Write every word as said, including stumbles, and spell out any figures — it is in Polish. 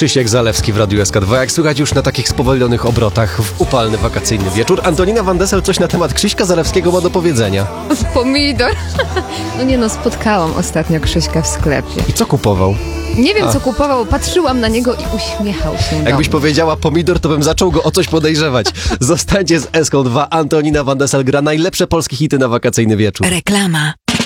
Krzysiek Zalewski w Radiu S K dwa. Jak słychać już na takich spowolnionych obrotach w upalny wakacyjny wieczór. Antonina Van Dessel coś na temat Krzyśka Zalewskiego ma do powiedzenia. Pomidor. No nie no, spotkałam ostatnio Krzyśka w sklepie. I co kupował? Nie wiem, A. co kupował, patrzyłam na niego i uśmiechał się do Jakbyś mnie. powiedziała pomidor, to bym zaczął go o coś podejrzewać. Zostańcie z S K dwa. Antonina Van Dessel gra najlepsze polskie hity na wakacyjny wieczór. Reklama.